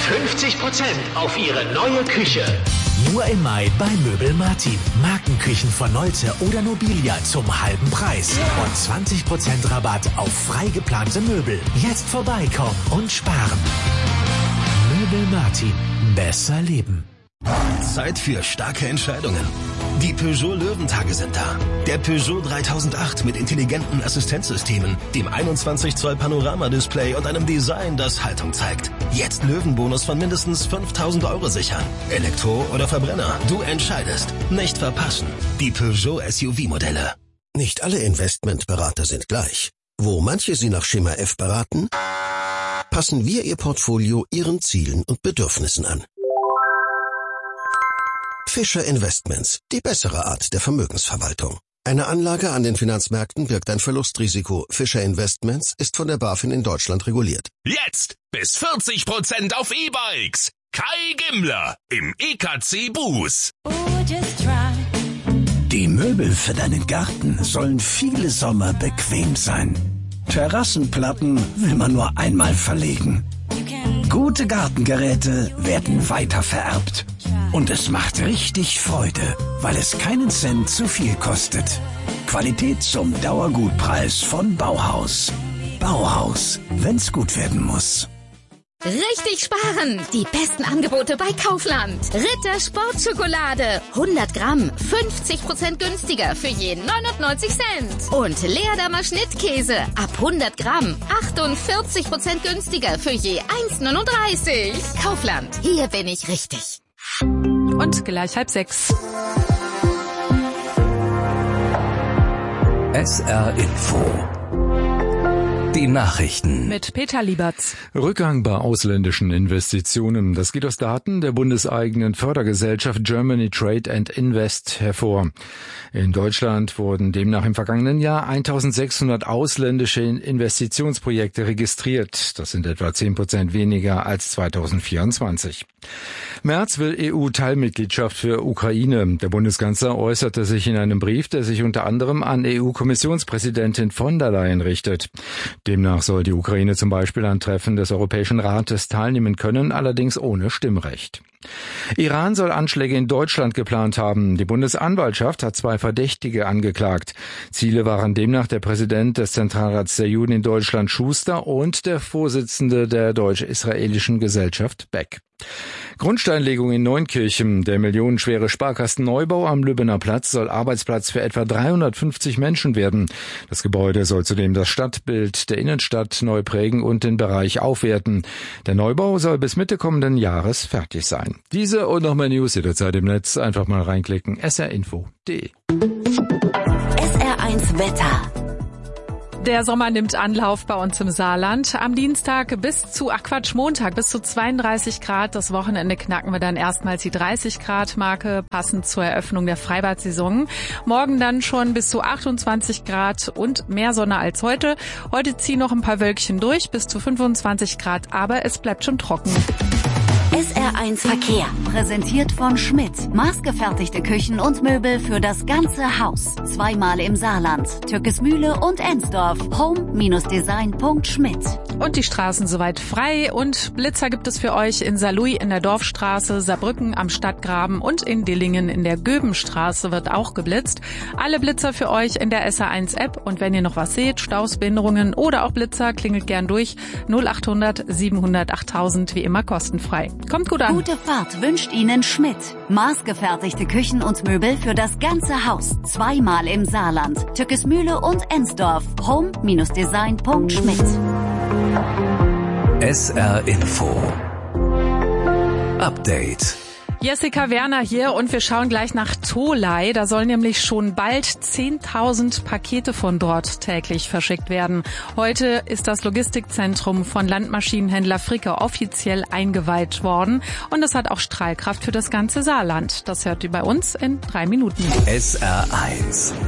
50% auf Ihre neue Küche. Nur im Mai bei Möbel Martin. Markenküchen von Nolte oder Nobilia zum halben Preis. Und 20% Rabatt auf frei geplante Möbel. Jetzt vorbeikommen und sparen. Möbel Martin. Besser leben. Zeit für starke Entscheidungen. Die Peugeot Löwentage sind da. Der Peugeot 3008 mit intelligenten Assistenzsystemen, dem 21 Zoll Panoramadisplay und einem Design, das Haltung zeigt. Jetzt Löwenbonus von mindestens 5.000 € sichern. Elektro oder Verbrenner, du entscheidest. Nicht verpassen. Die Peugeot SUV-Modelle. Nicht alle Investmentberater sind gleich. Wo manche Sie nach Schema F beraten, passen wir Ihr Portfolio Ihren Zielen und Bedürfnissen an. Fischer Investments, die bessere Art der Vermögensverwaltung. Eine Anlage an den Finanzmärkten birgt ein Verlustrisiko. Fischer Investments ist von der BaFin in Deutschland reguliert. Jetzt bis 40% auf E-Bikes. Kai Gimmler im EKC Bus. Die Möbel für deinen Garten sollen viele Sommer bequem sein. Terrassenplatten will man nur einmal verlegen. Gute Gartengeräte werden weitervererbt. Und es macht richtig Freude, weil es keinen Cent zu viel kostet. Qualität zum Dauergutpreis von Bauhaus. Bauhaus, wenn's gut werden muss. Richtig sparen! Die besten Angebote bei Kaufland. Ritter Sportschokolade. 100 Gramm, 50% günstiger für je 99 Cent. Und Leerdammer Schnittkäse. Ab 100 Gramm, 48% günstiger für je 1,39. Kaufland, hier bin ich richtig. Und gleich 5:30. SR Info. Die Nachrichten. Mit Peter Lieberts. Rückgang bei ausländischen Investitionen. Das geht aus Daten der bundeseigenen Fördergesellschaft Germany Trade and Invest hervor. In Deutschland wurden demnach im vergangenen Jahr 1600 ausländische Investitionsprojekte registriert. Das sind etwa 10% weniger als 2024. Merz will EU-Teilmitgliedschaft für Ukraine. Der Bundeskanzler äußerte sich in einem Brief, der sich unter anderem an EU-Kommissionspräsidentin von der Leyen richtet. Demnach soll die Ukraine zum Beispiel an Treffen des Europäischen Rates teilnehmen können, allerdings ohne Stimmrecht. Iran soll Anschläge in Deutschland geplant haben. Die Bundesanwaltschaft hat 2 Verdächtige angeklagt. Ziele waren demnach der Präsident des Zentralrats der Juden in Deutschland, Schuster, und der Vorsitzende der deutsch-israelischen Gesellschaft, Beck. Grundsteinlegung in Neunkirchen. Der millionenschwere Sparkassenneubau am Lübbener Platz soll Arbeitsplatz für etwa 350 Menschen werden. Das Gebäude soll zudem das Stadtbild der Innenstadt neu prägen und den Bereich aufwerten. Der Neubau soll bis Mitte kommenden Jahres fertig sein. Diese und noch mehr News jederzeit im Netz. Einfach mal reinklicken. srinfo.de. SR1 Wetter. Der Sommer nimmt Anlauf bei uns im Saarland. Am Dienstag Montag bis zu 32 Grad. Das Wochenende knacken wir dann erstmals die 30 Grad Marke, passend zur Eröffnung der Freibad-Saison. Morgen dann schon bis zu 28 Grad und mehr Sonne als heute. Heute ziehen noch ein paar Wölkchen durch, bis zu 25 Grad, aber es bleibt schon trocken. SR1 Verkehr. Präsentiert von Schmidt. Maßgefertigte Küchen und Möbel für das ganze Haus. Zweimal im Saarland. Türkesmühle und Ensdorf. Home-design.schmidt. Und die Straßen soweit frei. Und Blitzer gibt es für euch in Saarlouis in der Dorfstraße, Saarbrücken am Stadtgraben und in Dillingen in der Göbenstraße wird auch geblitzt. Alle Blitzer für euch in der SR1-App. Und wenn ihr noch was seht, Staus, Behinderungen oder auch Blitzer, klingelt gern durch. 0800 700 8000, wie immer kostenfrei. Kommt gut an. Gute Fahrt wünscht Ihnen Schmidt. Maßgefertigte Küchen und Möbel für das ganze Haus. Zweimal im Saarland. Türkesmühle und Ensdorf. Home-design.schmidt. SR Info. Update. Jessica Werner hier und wir schauen gleich nach Tholey. Da sollen nämlich schon bald 10.000 Pakete von dort täglich verschickt werden. Heute ist das Logistikzentrum von Landmaschinenhändler Fricke offiziell eingeweiht worden. Und es hat auch Strahlkraft für das ganze Saarland. Das hört ihr bei uns in 3 Minuten. SR1